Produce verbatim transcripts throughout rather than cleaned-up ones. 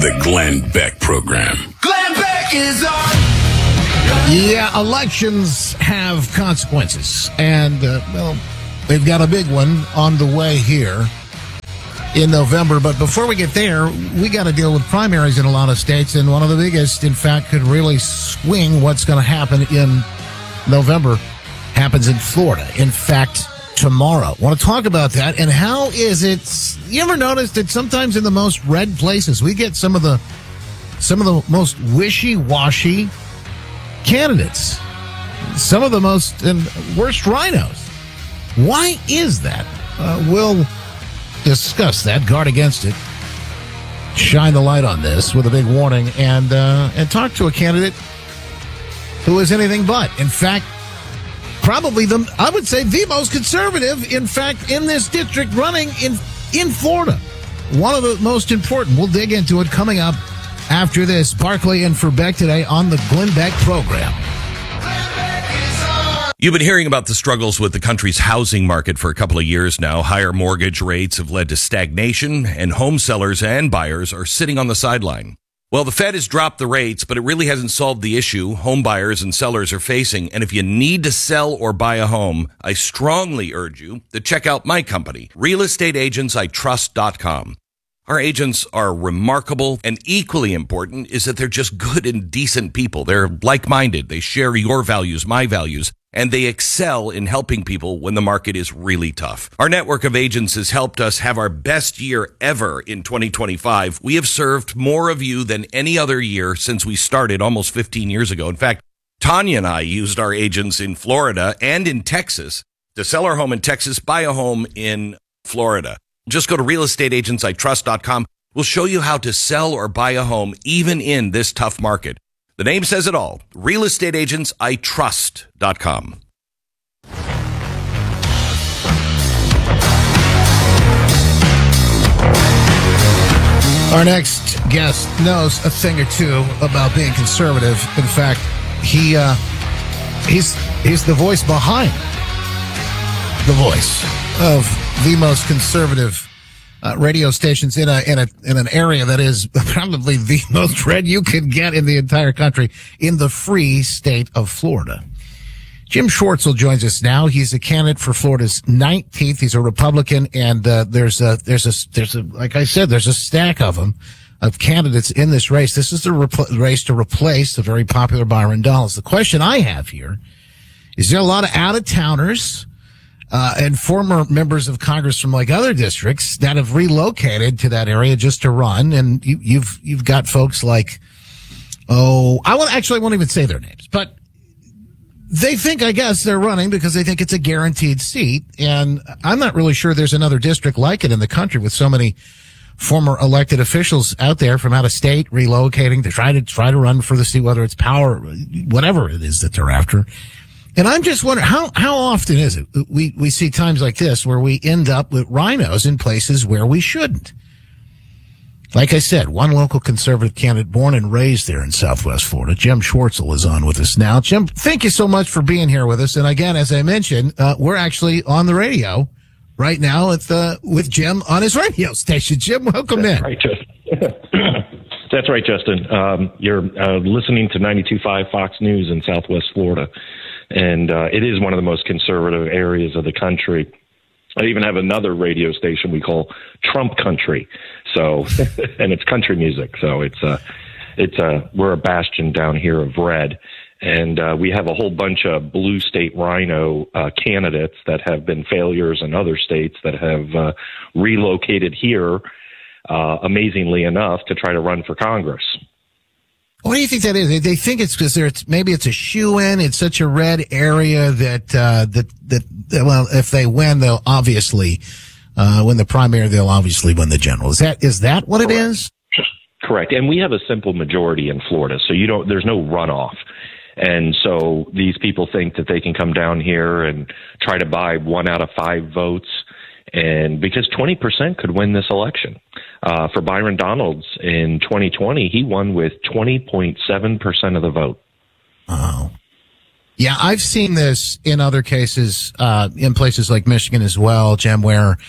The Glenn Beck Program. Glenn Beck is on. Yeah, elections have consequences. And, uh, well, they've got a big one on the way here in November. But before we get there, we got to deal with primaries in a lot of states. And one of the biggest, in fact, could really swing what's going to happen in November happens in Florida. In fact, tomorrow. I want to talk about that and how is it, you ever notice that sometimes in the most red places, we get some of the, some of the most wishy-washy candidates, some of the most and worst rhinos. Why is that? Uh, we'll discuss that, guard against it, shine the light on this with a big warning, and uh, and talk to a candidate who is anything but. In fact, probably the, I would say, the most conservative, in fact, in this district running in, in Florida. One of the most important. We'll dig into it coming up after this. Barkley in for Beck today on the Glenn Beck Program. You've been hearing about the struggles with the country's housing market for a couple of years now. Higher mortgage rates have led to stagnation, and home sellers and buyers are sitting on the sideline. Well, the Fed has dropped the rates, but it really hasn't solved the issue home buyers and sellers are facing. And if you need to sell or buy a home, I strongly urge you to check out my company, real estate agents I trust dot com. Our agents are remarkable, and equally important is that they're just good and decent people. They're like-minded. They share your values, my values, and they excel in helping people when the market is really tough. Our network of agents has helped us have our best year ever in twenty twenty-five. We have served more of you than any other year since we started almost fifteen years ago. In fact, Tanya and I used our agents in Florida and in Texas to sell our home in Texas, buy a home in Florida. Just go to real estate agents I trust dot com. We'll show you how to sell or buy a home even in this tough market. The name says it all. real estate agents I trust dot com. Our next guest knows a thing or two about being conservative. In fact, he uh, he's he's the voice behind the voice of the most conservative uh, radio stations in a in a in an area that is probably the most red you can get in the entire country, in the free state of Florida. Jim Schwartzel joins us now. He's a candidate for Florida's nineteenth. He's a Republican, and uh, there's a there's a there's a like I said, there's a stack of them of candidates in this race. This is the repl- race to replace the very popular Byron Donalds. The question I have here is: there are a lot of out of towners uh, and former members of Congress from like other districts that have relocated to that area just to run, and you, you've you've got folks like oh I won't actually I won't even say their names, but they think, I guess, they're running because they think it's a guaranteed seat. And I'm not really sure there's another district like it in the country with so many former elected officials out there from out of state relocating to try to try to run for the seat, whether it's power, whatever it is that they're after. And I'm just wondering, how, how often is it we, we see times like this where we end up with rhinos in places where we shouldn't? Like I said, one local conservative candidate born and raised there in Southwest Florida, Jim Schwartzel, is on with us now. Jim, thank you so much for being here with us. And again, as I mentioned, uh, we're actually on the radio right now with, uh, with Jim on his radio station. Jim, welcome That's in. Right, Justin. That's right, Justin. Um, you're uh, listening to ninety-two point five Fox News in Southwest Florida. And uh, it is one of the most conservative areas of the country. I even have another radio station we call Trump Country. So, and it's country music. So it's uh it's uh we're a bastion down here of red, and uh, we have a whole bunch of blue state rhino uh, candidates that have been failures in other states that have uh, relocated here, uh, amazingly enough, to try to run for Congress. What do you think that is? They, they think it's because it's maybe it's a shoe-in. It's such a red area that uh, that that well, if they win, they'll obviously uh, win the primary. They'll obviously win the general. Is that is that what it Correct. is? Correct. And we have a simple majority in Florida, so you don't. There's no runoff. And so these people think that they can come down here and try to buy one out of five votes, and because twenty percent could win this election. Uh, for Byron Donalds in twenty twenty, he won with twenty point seven percent of the vote. Oh. Yeah, I've seen this in other cases, uh, in places like Michigan as well, Jim, where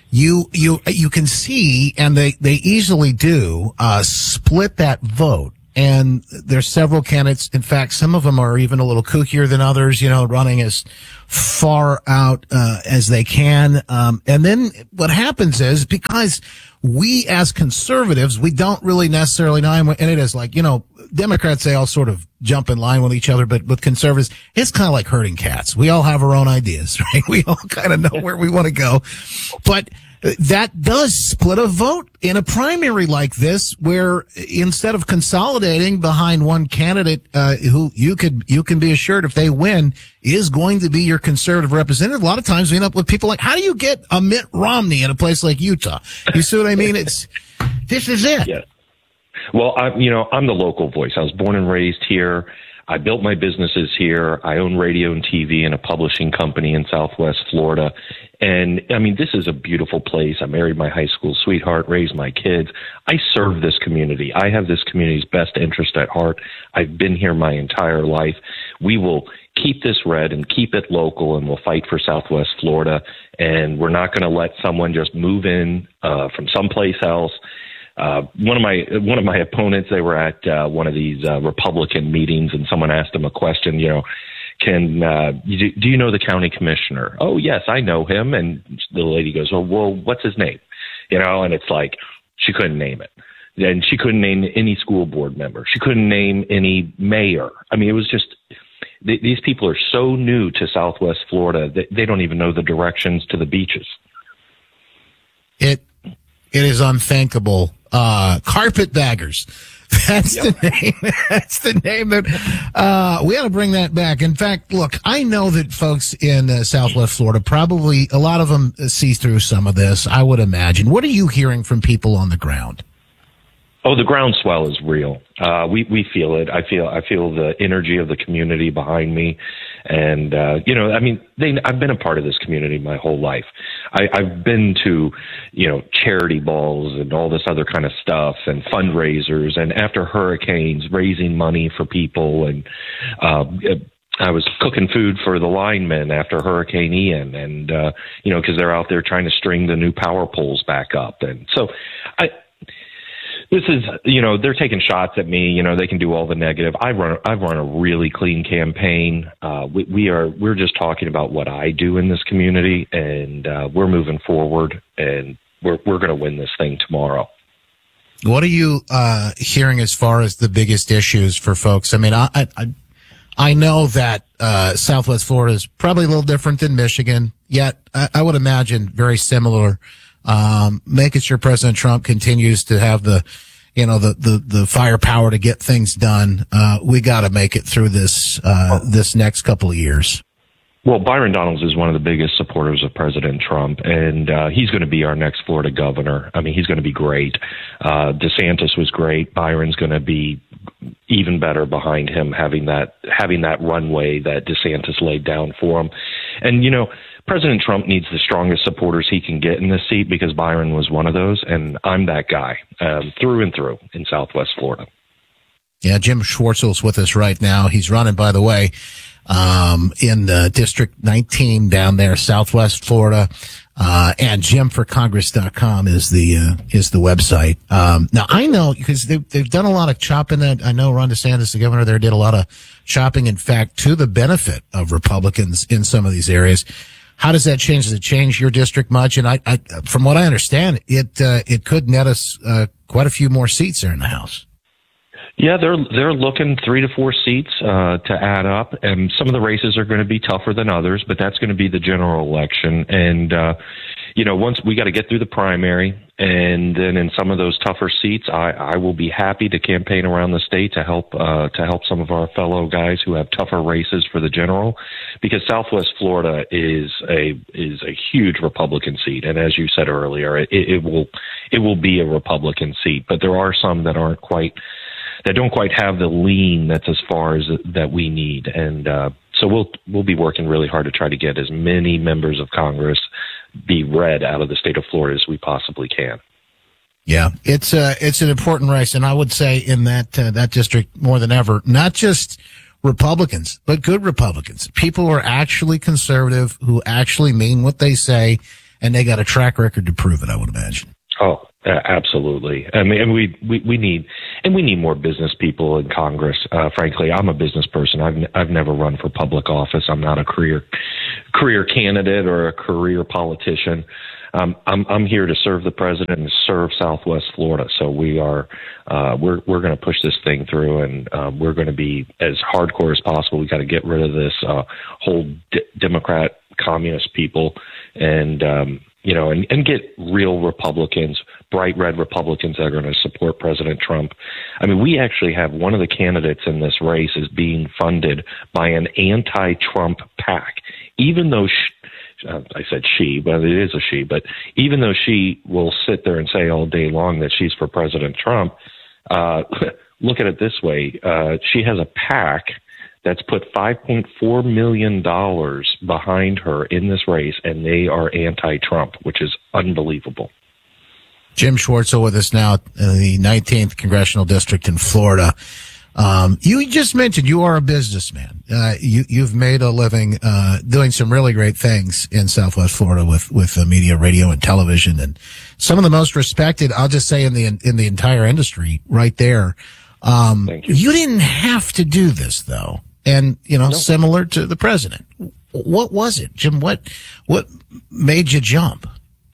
you you you can see, and they they easily do uh, split that vote. And there's several candidates. In fact, some of them are even a little kookier than others, you know, running as far out uh, as they can. Um, and then what happens is, because we as conservatives, we don't really necessarily know, and it is like, you know, Democrats, they all sort of jump in line with each other, but with conservatives, it's kind of like herding cats. We all have our own ideas, right? We all kind of know where we want to go. But that does split a vote in a primary like this, where instead of consolidating behind one candidate, uh, who you could, you can be assured if they win is going to be your conservative representative, a lot of times we end up with people like, how do you get a Mitt Romney in a place like Utah? You see what I mean? It's, this is it. Yeah. Well, I, you know, I'm the local voice. I was born and raised here. I built my businesses here. I own radio and T V and a publishing company in Southwest Florida. And I mean, this is a beautiful place. I married my high school sweetheart, raised my kids. I serve this community. I have this community's best interest at heart. I've been here my entire life. We will keep this red and keep it local, and we'll fight for Southwest Florida. And we're not going to let someone just move in uh, from someplace else. Uh, one of my one of my opponents, they were at uh, one of these uh, Republican meetings, and someone asked him a question, you know, can uh, you, do you know the county commissioner? Oh, yes, I know him. And the lady goes, well, well, what's his name? You know, and it's like she couldn't name it. And she couldn't name any school board member. She couldn't name any mayor. I mean, it was just th- these people are so new to Southwest Florida that they don't even know the directions to the beaches. It it is unthinkable. Uh, carpetbaggers. That's yep. the name. That's the name that, uh, we ought to bring that back. In fact, look, I know that folks in uh, Southwest Florida, probably a lot of them see through some of this, I would imagine. What are you hearing from people on the ground? Oh, the groundswell is real. Uh, we, we feel it. I feel, I feel the energy of the community behind me. And, uh, you know, I mean, they, I've been a part of this community my whole life. I, I've been to, you know, charity balls and all this other kind of stuff and fundraisers, and after hurricanes, raising money for people. And, uh, I was cooking food for the linemen after Hurricane Ian, and, uh, you know, cause they're out there trying to string the new power poles back up. And so I, This is, you know, they're taking shots at me. You know, they can do all the negative. I run, I've run a really clean campaign. Uh, we, we are, we're just talking about what I do in this community, and uh, we're moving forward, and we're we're going to win this thing tomorrow. What are you uh, hearing as far as the biggest issues for folks? I mean, I I, I know that uh, Southwest Florida is probably a little different than Michigan, yet I, I would imagine very similar. Um, making sure President Trump continues to have the, you know, the, the, the firepower to get things done. Uh, we got to make it through this, uh, this next couple of years. Well, Byron Donalds is one of the biggest supporters of President Trump, and uh, he's going to be our next Florida governor. I mean, he's going to be great. Uh, DeSantis was great. Byron's going to be even better behind him, having that, having that runway that DeSantis laid down for him. And, you know, President Trump needs the strongest supporters he can get in this seat, because Byron was one of those, and I'm that guy um, through and through in Southwest Florida. Yeah, Jim Schwartzel's with us right now. He's running, by the way, um, in uh, District nineteen down there, Southwest Florida. Uh, and jim for congress dot com is the, uh, is the website. Um, now I know, because they've, they've done a lot of chopping. That I know Ron DeSantis, the governor there, did a lot of chopping, in fact, to the benefit of Republicans in some of these areas. How does that change? Does it change your district much? And I, I from what I understand, it, uh, it could net us, uh, quite a few more seats there in the House. Yeah, they're they're looking three to four seats uh, to add up, and some of the races are going to be tougher than others, but that's going to be the general election. And uh, you know, once we got to get through the primary, and then in some of those tougher seats, I, I will be happy to campaign around the state to help uh, to help some of our fellow guys who have tougher races for the general, because Southwest Florida is a is a huge Republican seat, and as you said earlier, it, it will it will be a Republican seat, but there are some that aren't quite. that don't quite have the lean that's as far as that we need. And uh, so we'll we'll be working really hard to try to get as many members of Congress be red out of the state of Florida as we possibly can. Yeah, it's uh, it's an important race, and I would say in that uh, that district more than ever, not just Republicans, but good Republicans, people who are actually conservative, who actually mean what they say, and they got a track record to prove it, I would imagine. Oh, uh, absolutely. I mean, and we, we, we need, and we need more business people in Congress. Uh, frankly, I'm a business person. I've, I've never run for public office. I'm not a career, career candidate or a career politician. Um, I'm, I'm here to serve the president and serve Southwest Florida. So we are, uh, we're, we're going to push this thing through, and uh, we're going to be as hardcore as possible. We got to get rid of this uh, whole d- Democrat communist people, and um, you know, and, and get real Republicans, bright red Republicans that are going to support President Trump. I mean, we actually have one of the candidates in this race is being funded by an anti-Trump PAC, even though she, uh, I said she, but it is a she, but even though she will sit there and say all day long that she's for President Trump, uh, look at it this way. Uh, she has a PAC that's put five point four million dollars behind her in this race, and they are anti-Trump, which is unbelievable. Jim Schwartzel with us now in the nineteenth Congressional District in Florida. Um, you just mentioned you are a businessman. Uh, you, you've made a living, uh, doing some really great things in Southwest Florida with, with the media, radio, and television, and some of the most respected, I'll just say, in the, in the entire industry right there. Um, Thank you. You didn't have to do this, though. And, you know, no. Similar to the president. What was it, Jim? What, what made you jump?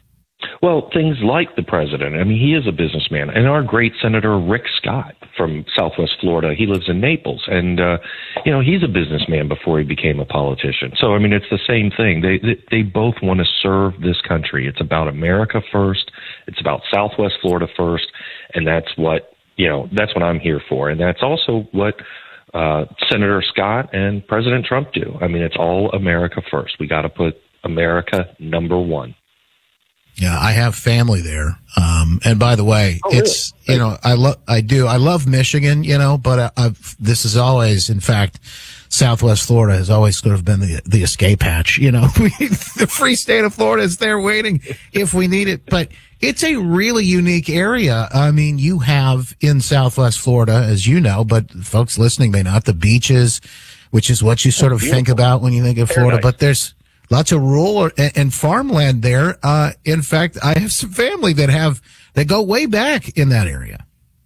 Well, things like the president. I mean, he is a businessman. And our great Senator Rick Scott from Southwest Florida, he lives in Naples. And, uh, you know, he's a businessman before he became a politician. So, I mean, it's the same thing. They, they, they both want to serve this country. It's about America first. It's about Southwest Florida first. And that's what, you know, that's what I'm here for. And that's also what uh, Senator Scott and President Trump do. I mean, it's all America first. We got to put America number one. Yeah, I have family there. Um, and by the way, oh, it's, really? you know, I love, I do, I love Michigan, you know, but I, I've, this is always, in fact, Southwest Florida has always sort of been the, the escape hatch, you know, the free state of Florida is there waiting if we need it. But it's a really unique area. I mean, you have in Southwest Florida, as you know, but folks listening may not, the beaches, which is what you sort of think about when you think of Florida, but there's lots of rural and farmland there. Uh, in fact, I have some family that have, that go way back in that area.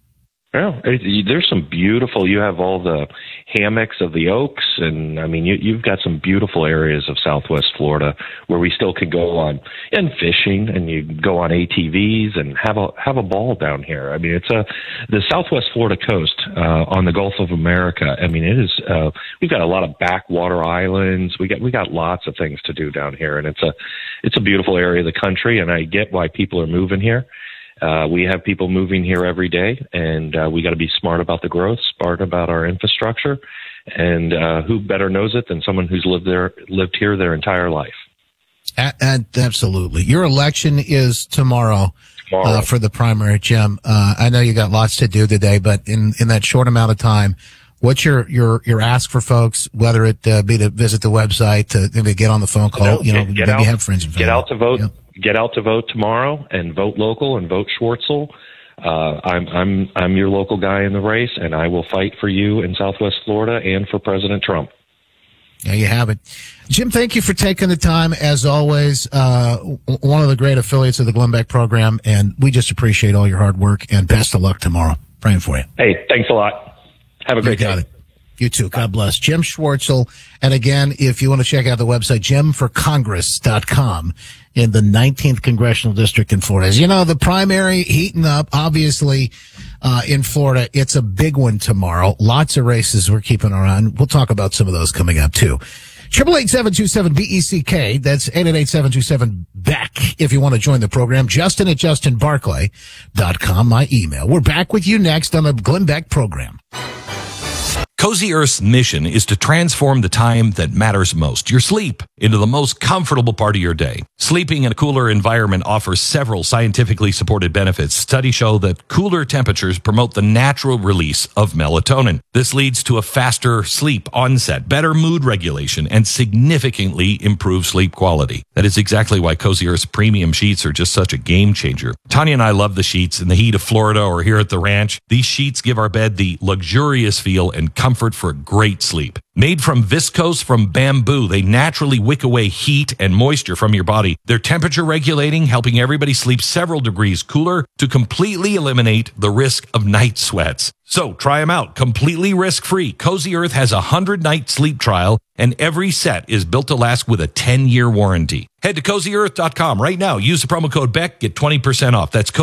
Well, there's some beautiful, you have all the hammocks of the Oaks, and I mean, you, you've got some beautiful areas of Southwest Florida where we still could go on and fishing, and you go on A T Vs and have a, have a ball down here. I mean, it's a, the Southwest Florida coast, uh, on the Gulf of America. I mean, it is, uh, we've got a lot of backwater islands. We got, we got lots of things to do down here, and it's a, it's a beautiful area of the country, and I get why people are moving here. Uh, we have people moving here every day, and uh, we got to be smart about the growth, smart about our infrastructure, and uh, who better knows it than someone who's lived there, lived here their entire life. A- a- absolutely. Your election is tomorrow, tomorrow. Uh, for the primary, Jim. Uh, I know you got lots to do today, but in, in that short amount of time, what's your, your, your ask for folks, whether it uh, be to visit the website, to maybe get on the phone call, no, you know, get, maybe get out, have friends and family. Get out to vote. Yeah. Get out to vote tomorrow and vote local and vote Schwartzel. Uh, I'm I'm I'm your local guy in the race, and I will fight for you in Southwest Florida and for President Trump. There you have it. Jim, thank you for taking the time, as always. Uh, one of the great affiliates of the Glenn Beck program, and we just appreciate all your hard work, and best of luck tomorrow. Praying for you. Hey, thanks a lot. Have a great you got day. It. You too. God bless. Jim Schwartzel. And again, if you want to check out the website, jim for congress dot com in the nineteenth Congressional District in Florida. As you know, the primary heating up, obviously, uh, in Florida. It's a big one tomorrow. Lots of races we're keeping our eye on. We'll talk about some of those coming up too. Triple eight seven two seven B E C K. That's eight eight eight seven two seven Beck. If you want to join the program, Justin at justin barclay dot com. My email. We're back with you next on the Glenn Beck program. Cozy Earth's mission is to transform the time that matters most, your sleep, into the most comfortable part of your day. Sleeping in a cooler environment offers several scientifically supported benefits. Studies show that cooler temperatures promote the natural release of melatonin. This leads to a faster sleep onset, better mood regulation, and significantly improved sleep quality. That is exactly why Cozy Earth's premium sheets are just such a game changer. Tanya and I love the sheets in the heat of Florida or here at the ranch. These sheets give our bed the luxurious feel and comfort comfort for a great sleep. Made from viscose from bamboo, they naturally wick away heat and moisture from your body. They're temperature regulating, helping everybody sleep several degrees cooler to completely eliminate the risk of night sweats. So try them out completely risk-free. Cozy Earth has a one hundred night sleep trial, and every set is built to last with a ten year warranty. Head to cozy earth dot com right now. Use the promo code Beck. Get twenty percent off. That's